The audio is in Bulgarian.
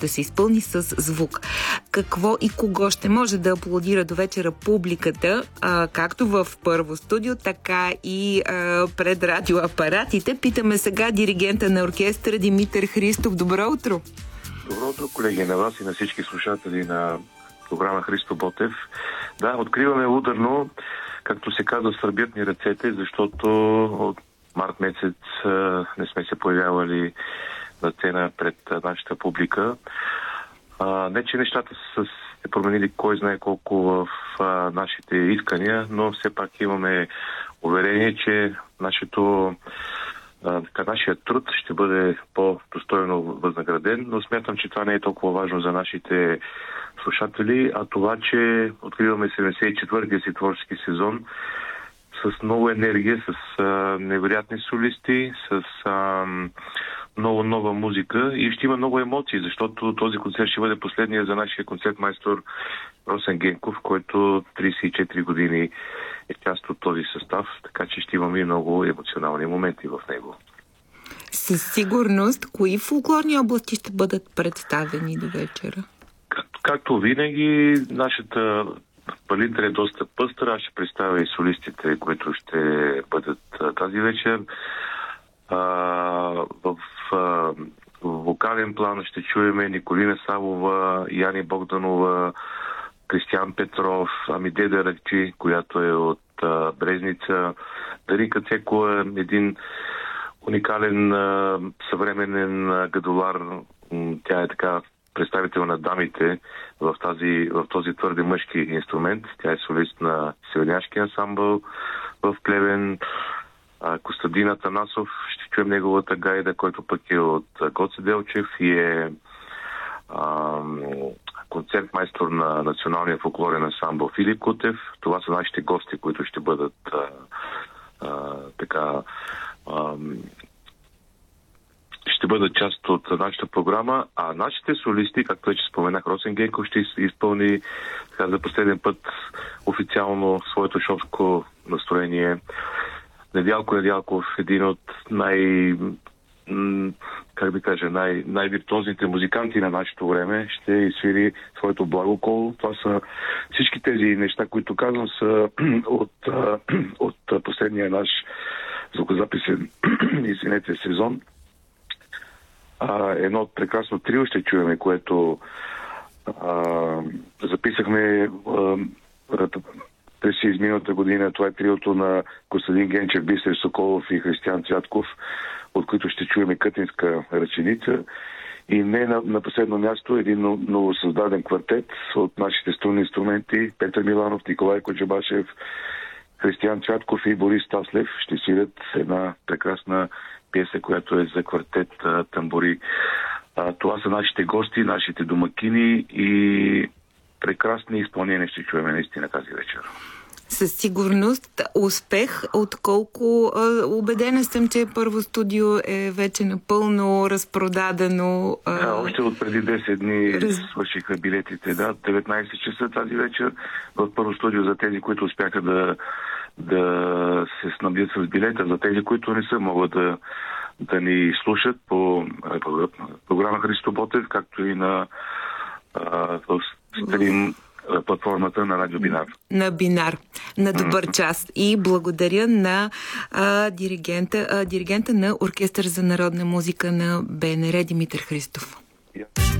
ще се изпълни с звук. Какво и кого ще може да аплодира до вечера публиката, както в първо студио, така и пред радиоапаратите? Питаме сега диригента на оркестъра Димитър Христов. Добро утро! Добро утро, колеги, на вас и на всички слушатели на програма Христо Ботев. Да, откриваме ударно, както се казва, свърбят ни ръцете, защото от март месец не сме се появявали на сцена пред нашата публика. Не, че нещата са се променили кой знае колко в нашите искания, но все пак имаме уверение, че нашия труд ще бъде по-достойно възнаграден, но смятам, че това не е толкова важно за нашите слушатели, а това, че откриваме 74-тия си творчески сезон с много енергия, с невероятни солисти, с много нова музика и ще има много емоции, защото този концерт ще бъде последния за нашия концертмайстор Росен Генков, който 34 години е част от този състав, така че ще имаме и много емоционални моменти в него. Със сигурност, кои фолклорни области ще бъдат представени до вечера? Както винаги, нашата палитра е доста пъстра. Аз ще представя и солистите, които ще бъдат тази вечер. В вокален план ще чуем Николина Савова, Яни Богданова, Кристиян Петров, Амидеда Ракчи, която е от Брезница, Дарика Цеко е един уникален съвременен гадолар. Тя е така представител на дамите в този твърде мъжки инструмент. Тя е солист на Севеняшки ансамбъл в Плевен. Костадин Атанасов, ще чуем неговата гайда, който пък е от Гоце Делчев и е концертмайстор на Националния фолклорен ансамбъл Филип Кутев. Това са нашите гости, които ще бъдат ще бъдат част от нашата програма, а нашите солисти, както вече споменах, Росен Генков ще изпълни за последен път официално своето шовско настроение. Недялко Недялков, един от най-виртуозните музиканти на нашето време, ще изсвири своето благокол. Това са всички тези неща, които казвам, са от последния наш звукозаписен сезон. Едно прекрасно трио ще чуеме, което записахме през изминалата година. Това е триото на Костадин Генчев, Бисер Соколов и Християн Цвятков, от които ще чуеме Кътинска ръченица. И не на последно място един новосъздаден квартет от нашите струнни инструменти. Петър Миланов, Николай Коджабашев, Християн Цвятков и Борис Таслев ще свирят една прекрасна пиеса, която е за квартет тамбури. Това са нашите гости, нашите домакини и прекрасни изпълнения ще чуем наистина тази вечер. Със сигурност успех, отколко убедена съм, че първо студио е вече напълно разпродадено. Още от преди 10 дни свършиха билетите. Да, 19 часа тази вечер в първо студио за тези, които успяха да се снабдят с билета, за тези, които не са, могат да ни слушат по програма Христо Ботев, както и на стрим платформата на Радио Бинар. На Бинар. На добър час. И благодаря на диригента на Оркестър за народна музика на БНР Димитър Христов.